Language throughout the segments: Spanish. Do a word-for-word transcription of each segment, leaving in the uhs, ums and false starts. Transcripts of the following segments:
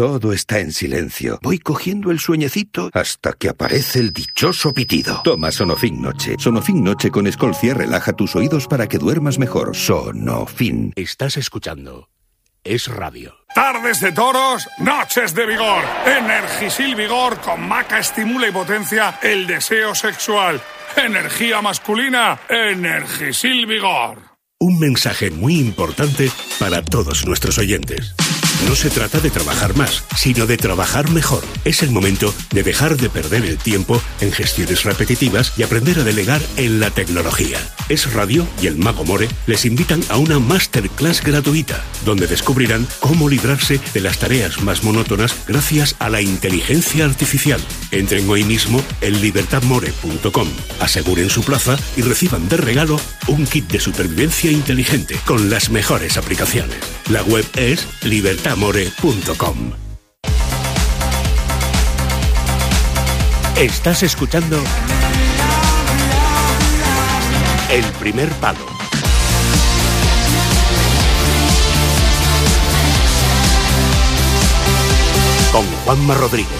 Todo está en silencio. Voy cogiendo el sueñecito hasta que aparece el dichoso pitido. Toma Sonofin Noche. Sonofin Noche con Escolcia relaja tus oídos para que duermas mejor. Sonofin. Estás escuchando Es Radio. Tardes de toros, noches de vigor. Energisil Vigor con maca estimula y potencia el deseo sexual. Energía masculina, Energisil Vigor. Un mensaje muy importante para todos nuestros oyentes. No se trata de trabajar más, sino de trabajar mejor. Es el momento de dejar de perder el tiempo en gestiones repetitivas y aprender a delegar en la tecnología. Es Radio y el Mago More les invitan a una masterclass gratuita, donde descubrirán cómo librarse de las tareas más monótonas gracias a la inteligencia artificial. Entren hoy mismo en libertad more punto com, aseguren su plaza y reciban de regalo un kit de supervivencia inteligente con las mejores aplicaciones. La web es libertad more punto com. Estás escuchando El Primer Palo. Con Juanma Rodríguez.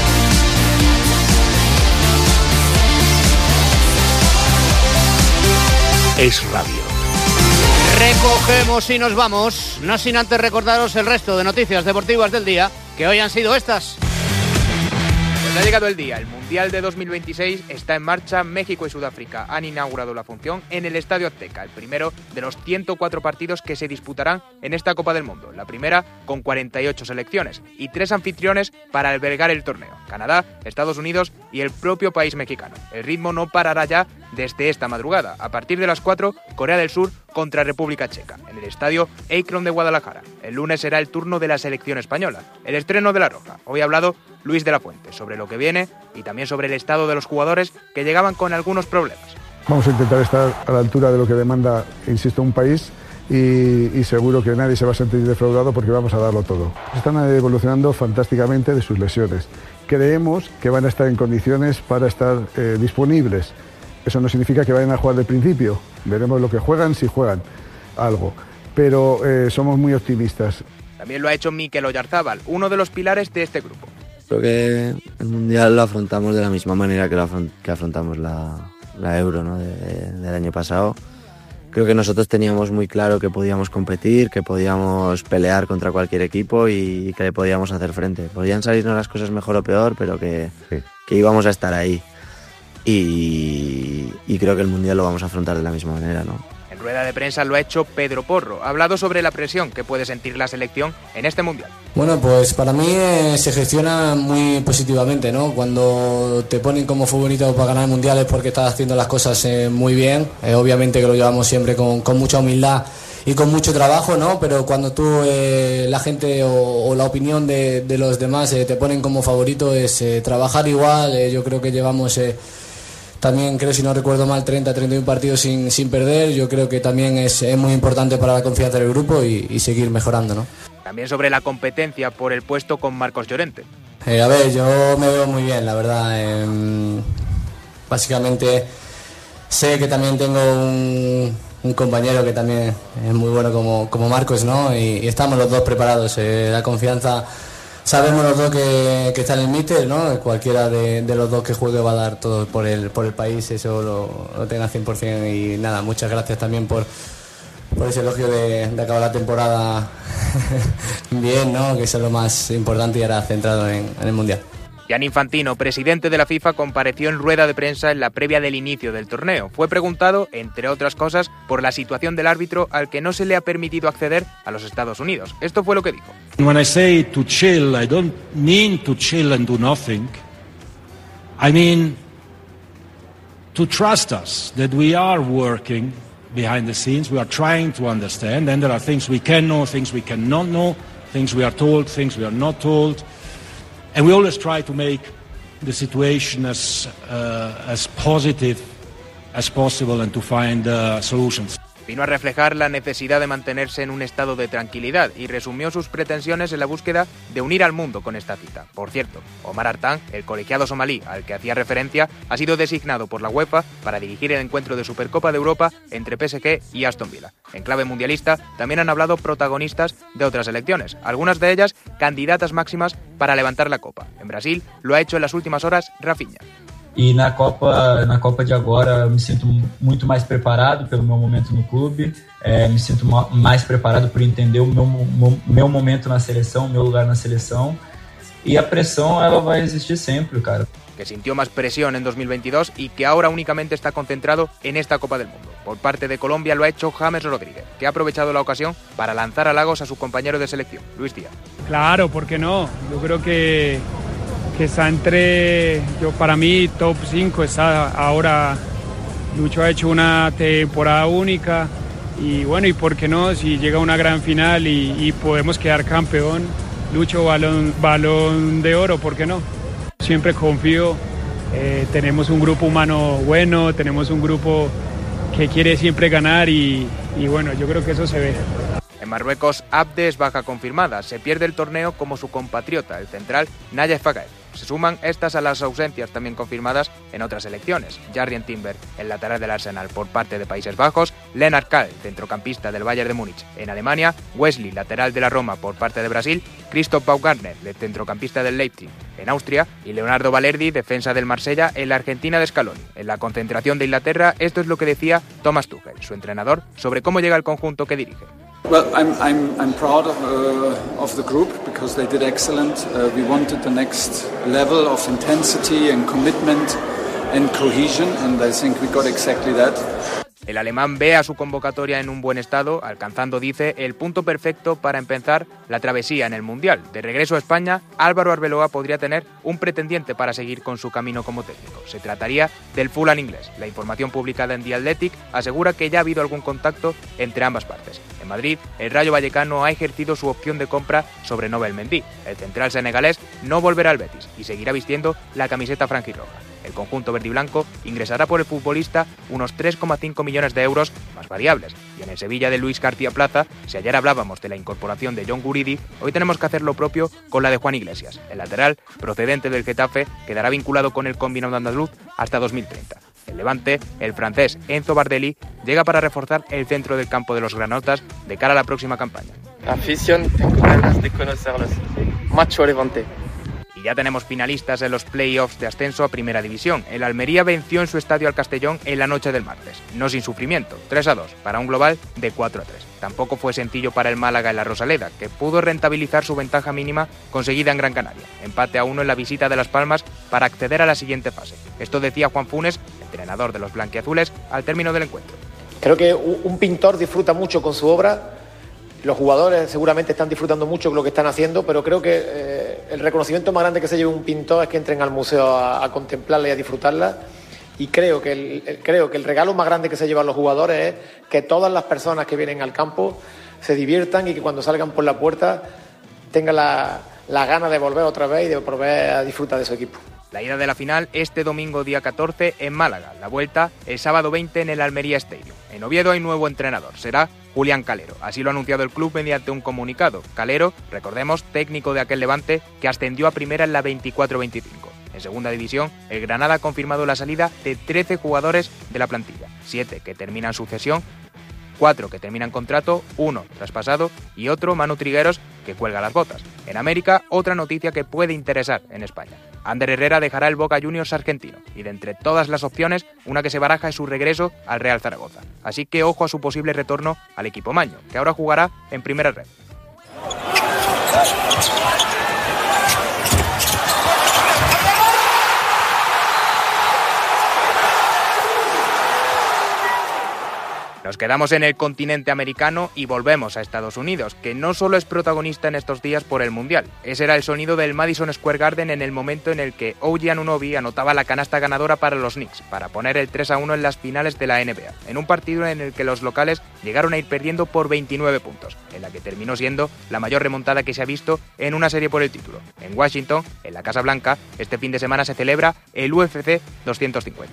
Es Radio. Recogemos y nos vamos, no sin antes recordaros el resto de noticias deportivas del día, que hoy han sido estas. Pues ha llegado el día, el Mundial de dos mil veintiséis está en marcha. México y Sudáfrica han inaugurado la función en el Estadio Azteca, el primero de los ciento cuatro partidos que se disputarán en esta Copa del Mundo. La primera con cuarenta y ocho selecciones y tres anfitriones para albergar el torneo: Canadá, Estados Unidos y el propio país mexicano. El ritmo no parará ya desde esta madrugada. A partir de las cuatro, Corea del Sur contra República Checa, en el Estadio Akron de Guadalajara. El lunes será el turno de la selección española, el estreno de La Roja. Hoy ha hablado Luis de la Fuente sobre lo que viene y también sobre el estado de los jugadores que llegaban con algunos problemas. Vamos a intentar estar a la altura de lo que demanda, insisto, un país y, y seguro que nadie se va a sentir defraudado porque vamos a darlo todo. Están evolucionando fantásticamente de sus lesiones. Creemos que van a estar en condiciones para estar eh, disponibles. Eso no significa que vayan a jugar de principio. Veremos lo que juegan, si juegan algo. Pero eh, somos muy optimistas. También lo ha hecho Mikel Oyarzábal, uno de los pilares de este grupo. Creo que el Mundial lo afrontamos de la misma manera que, lo afront- que afrontamos la, la Euro, ¿no? de, de, del año pasado. Creo que nosotros teníamos muy claro que podíamos competir, que podíamos pelear contra cualquier equipo y que le podíamos hacer frente. Podían salirnos las cosas mejor o peor, pero que, sí. que íbamos a estar ahí. Y, y creo que el Mundial lo vamos a afrontar de la misma manera, ¿no? En rueda de prensa lo ha hecho Pedro Porro. Ha hablado sobre la presión que puede sentir la selección en este Mundial. Bueno, pues para mí eh, se gestiona muy positivamente, ¿no? Cuando te ponen como futbolista para ganar mundiales porque estás haciendo las cosas eh, muy bien. Eh, obviamente que lo llevamos siempre con, con mucha humildad y con mucho trabajo, ¿no? Pero cuando tú, eh, la gente o, o la opinión de, de los demás eh, te ponen como favorito, es eh, trabajar igual. Eh, yo creo que llevamos... Eh, También creo, si no recuerdo mal, treinta, treinta y uno partidos sin, sin perder. Yo creo que también es, es muy importante para la confianza del grupo y, y seguir mejorando, ¿no? También sobre la competencia por el puesto con Marcos Llorente. Eh, a ver, yo me veo muy bien, la verdad. Eh, básicamente sé que también tengo un, un compañero que también es muy bueno como, como Marcos, ¿no? Y, y estamos los dos preparados. Eh, la confianza... Sabemos los dos que, que está en el míster, ¿no? Cualquiera de, de los dos que juegue va a dar todo por el, por el país, eso lo, lo tenga cien por ciento. Y nada, muchas gracias también por, por ese elogio de, de acabar la temporada bien, ¿no? Que eso es lo más importante y ahora centrado en, en el Mundial. Gianni Infantino, presidente de la FIFA, compareció en rueda de prensa en la previa del inicio del torneo. Fue preguntado, entre otras cosas, por la situación del árbitro al que no se le ha permitido acceder a los Estados Unidos. Esto fue lo que dijo. When I say to chill, I don't mean to chill and do nothing. I mean to trust us, that we are working behind the scenes, we are trying to understand, and there are things we can know, things we cannot know, things we are told, things we are not told. And we always try to make the situation as uh, as positive as possible and to find uh, solutions. Vino a reflejar la necesidad de mantenerse en un estado de tranquilidad y resumió sus pretensiones en la búsqueda de unir al mundo con esta cita. Por cierto, Omar Artan, el colegiado somalí al que hacía referencia, ha sido designado por la UEFA para dirigir el encuentro de Supercopa de Europa entre P S G y Aston Villa. En clave mundialista también han hablado protagonistas de otras selecciones, algunas de ellas candidatas máximas para levantar la Copa. En Brasil lo ha hecho en las últimas horas Rafinha. E na Copa, na Copa de agora me sinto muito mais preparado pelo meu momento no clube, é, me sinto mais preparado por entender o meu, meu, meu momento na seleção, o meu lugar na seleção, e a pressão ela vai existir sempre, cara. Que sintió más presión en dos mil veintidós y que ahora únicamente está concentrado en esta Copa del Mundo. Por parte de Colombia lo ha hecho James Rodríguez, que ha aprovechado la ocasión para lanzar halagos a su compañero de selección, Luis Díaz. Claro, ¿por qué no? Yo creo que que está entre, yo para mí, top cinco, está ahora, Lucho ha hecho una temporada única y bueno, y por qué no, si llega a una gran final y, y podemos quedar campeón, Lucho balón, balón de oro, ¿por qué no? Siempre confío, eh, tenemos un grupo humano bueno, tenemos un grupo que quiere siempre ganar y, y bueno, yo creo que eso se ve. En Marruecos, Abde es baja confirmada, se pierde el torneo como su compatriota, el central Nayef Fagael. Se suman estas a las ausencias también confirmadas en otras selecciones. Jurrien Timber, el lateral del Arsenal por parte de Países Bajos, Lennart Kahl, centrocampista del Bayern de Múnich en Alemania, Wesley, lateral de la Roma por parte de Brasil, Christoph Baumgartner, el centrocampista del Leipzig en Austria, y Leonardo Balerdi, defensa del Marsella en la Argentina de Scaloni. En la concentración de Inglaterra, esto es lo que decía Thomas Tuchel, su entrenador, sobre cómo llega el conjunto que dirige. Well, I'm I'm I'm proud of uh, of the group because they did excellent. Uh, we wanted the next level of intensity and commitment and cohesion, and I think we got exactly that. El alemán ve a su convocatoria en un buen estado, alcanzando, dice, el punto perfecto para empezar la travesía en el Mundial. De regreso a España, Álvaro Arbeloa podría tener un pretendiente para seguir con su camino como técnico. Se trataría del Fulham inglés. La información publicada en The Athletic asegura que ya ha habido algún contacto entre ambas partes. En Madrid, el Rayo Vallecano ha ejercido su opción de compra sobre Nobel Mendy. El central senegalés no volverá al Betis y seguirá vistiendo la camiseta franjirroja. El conjunto verdiblanco ingresará por el futbolista unos tres coma cinco millones de euros más variables. Y en el Sevilla de Luis García Plaza, si ayer hablábamos de la incorporación de John Guridi, hoy tenemos que hacer lo propio con la de Juan Iglesias. El lateral, procedente del Getafe, quedará vinculado con el combinado andaluz hasta dos mil treinta. El Levante, el francés Enzo Bardelli, llega para reforzar el centro del campo de los granotas de cara a la próxima campaña. Afición, tengo ganas de conocerlos. Macho Levante. Y ya tenemos finalistas en los play-offs de ascenso a Primera División. El Almería venció en su estadio al Castellón en la noche del martes. No sin sufrimiento, tres a dos, para un global de cuatro a tres. Tampoco fue sencillo para el Málaga en la Rosaleda, que pudo rentabilizar su ventaja mínima conseguida en Gran Canaria. Empate a uno en la visita de Las Palmas para acceder a la siguiente fase. Esto decía Juan Funes, entrenador de los blanquiazules, al término del encuentro. Creo que un pintor disfruta mucho con su obra. Los jugadores seguramente están disfrutando mucho con lo que están haciendo, pero creo que eh, el reconocimiento más grande que se lleve un pintor es que entren al museo a, a contemplarla y a disfrutarla. Y creo que, el, el, creo que el regalo más grande que se llevan los jugadores es que todas las personas que vienen al campo se diviertan y que cuando salgan por la puerta tengan la, la gana de volver otra vez y de volver a disfrutar de su equipo. La ida de la final este domingo día catorce en Málaga, la vuelta el sábado veinte en el Almería Stadium. En Oviedo hay nuevo entrenador, será Julián Calero, así lo ha anunciado el club mediante un comunicado. Calero, recordemos, técnico de aquel Levante que ascendió a primera en la veinticuatro veinticinco. En segunda división, el Granada ha confirmado la salida de trece jugadores de la plantilla, siete que terminan su cesión, cuatro que terminan contrato, uno traspasado y otro, Manu Trigueros, que cuelga las botas. En América, otra noticia que puede interesar en España. Ander Herrera dejará el Boca Juniors argentino y de entre todas las opciones, una que se baraja es su regreso al Real Zaragoza. Así que ojo a su posible retorno al equipo maño, que ahora jugará en primera red. Nos quedamos en el continente americano y volvemos a Estados Unidos, que no solo es protagonista en estos días por el Mundial. Ese era el sonido del Madison Square Garden en el momento en el que O G Anunoby anotaba la canasta ganadora para los Knicks, para poner el tres a uno en las finales de la N B A, en un partido en el que los locales llegaron a ir perdiendo por veintinueve puntos, en la que terminó siendo la mayor remontada que se ha visto en una serie por el título. En Washington, en la Casa Blanca, este fin de semana se celebra el U F C doscientos cincuenta.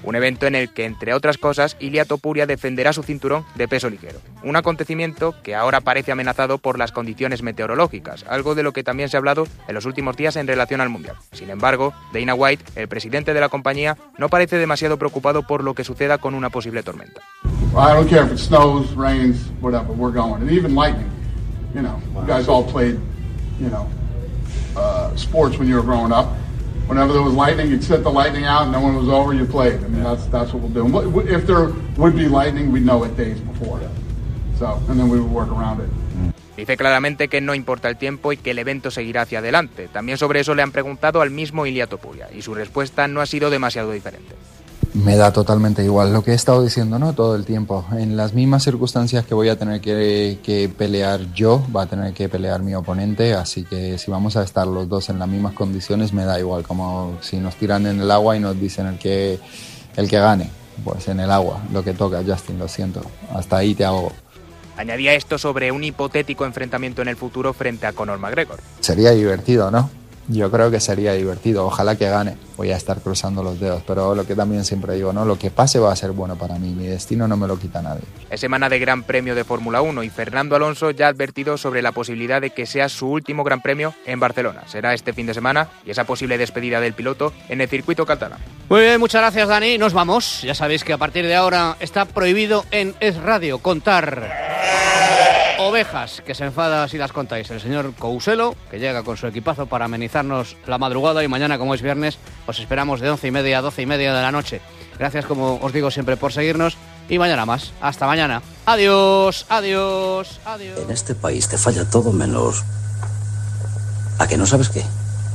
un evento en el que, entre otras cosas, Ilia Topuria defenderá su cinturón de peso ligero. Un acontecimiento que ahora parece amenazado por las condiciones meteorológicas, algo de lo que también se ha hablado en los últimos días en relación al Mundial. Sin embargo, Dana White, el presidente de la compañía, no parece demasiado preocupado por lo que suceda con una posible tormenta. I don't care if it snows, rains, whatever, we're going. And even lightning, you know, you guys all played, you know, uh, sports when you were growing up. Whenever there was lightning, you'd set the lightning out, and then when it was over, you played. I mean, that's that's what we'll do. If there would be lightning, we'd know it days before. So, and then we would work around it. Dice claramente que no importa el tiempo y que el evento seguirá hacia adelante. También sobre eso le han preguntado al mismo Ilia Topuria, y su respuesta no ha sido demasiado diferente. Me da totalmente igual lo que he estado diciendo, ¿no? Todo el tiempo. En las mismas circunstancias que voy a tener que, que pelear yo, va a tener que pelear mi oponente, así que si vamos a estar los dos en las mismas condiciones, me da igual, como si nos tiran en el agua y nos dicen el que, el que gane, pues en el agua, lo que toca, Justin, lo siento, hasta ahí te ahogo. Añadía esto sobre un hipotético enfrentamiento en el futuro frente a Conor McGregor. Sería divertido, ¿no? Yo creo que sería divertido, ojalá que gane, voy a estar cruzando los dedos, pero lo que también siempre digo, ¿no? Lo que pase va a ser bueno para mí, mi destino no me lo quita nadie. Es semana de Gran Premio de Fórmula uno y Fernando Alonso ya ha advertido sobre la posibilidad de que sea su último Gran Premio en Barcelona. Será este fin de semana y esa posible despedida del piloto en el circuito catalán. Muy bien, muchas gracias, Dani, nos vamos. Ya sabéis que a partir de ahora está prohibido en Es Radio contar ovejas, que se enfada si las contáis. El señor Couselo, que llega con su equipazo para amenizarnos la madrugada, y mañana, como es viernes, os esperamos de once y media a doce y media de la noche. Gracias, como os digo siempre, por seguirnos, y mañana más. Hasta mañana. Adiós, adiós, adiós. En este país te falla todo menos... ¿A que no sabes qué?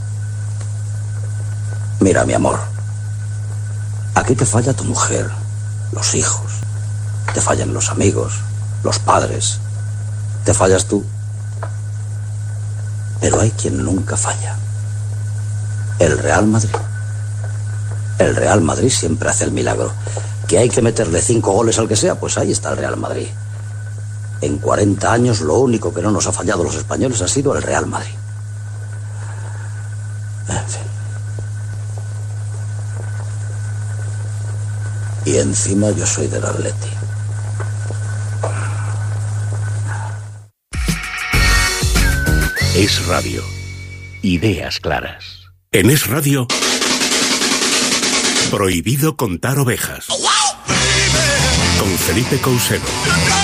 Mira, mi amor, aquí te falla tu mujer, los hijos, te fallan los amigos, los padres... Te fallas tú, pero hay quien nunca falla. El Real Madrid. El Real Madrid siempre hace el milagro. Que hay que meterle cinco goles al que sea, pues ahí está el Real Madrid. En cuarenta años lo único que no nos ha fallado los españoles ha sido el Real Madrid. En fin. Y encima yo soy del Atleti. Es Radio. Ideas claras. En Es Radio, prohibido contar ovejas. Con Felipe Couselo.